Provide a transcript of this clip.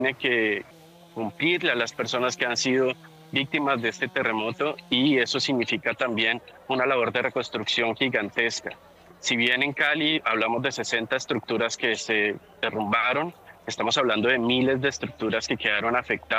tiene que cumplirle a las personas que han sido víctimas de este terremoto, y eso significa también una labor de reconstrucción gigantesca. Si bien en Cali hablamos de 60 estructuras que se derrumbaron, estamos hablando de miles de estructuras que quedaron afectadas.